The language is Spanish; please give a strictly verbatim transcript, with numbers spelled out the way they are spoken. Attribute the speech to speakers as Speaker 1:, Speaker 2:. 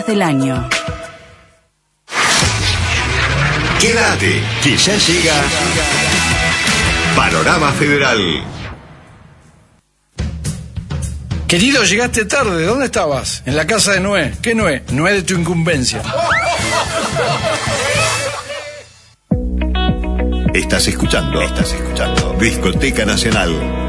Speaker 1: del año.
Speaker 2: Quédate, que ya llega Panorama Federal.
Speaker 3: Querido, llegaste tarde. ¿Dónde estabas? En la casa de Noé. ¿Qué Noé? Noé de tu incumbencia.
Speaker 2: Estás escuchando, estás escuchando Discoteca Nacional.